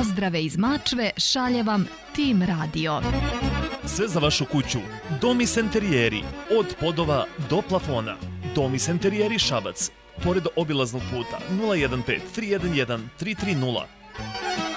Pozdrave iz Mačve šalje vam Tim Radio. Sve za vašu kuću. Domis Enterijeri. Od podova do plafona. Domis Enterijeri Šabac. Pored obilaznog puta 015 311 330.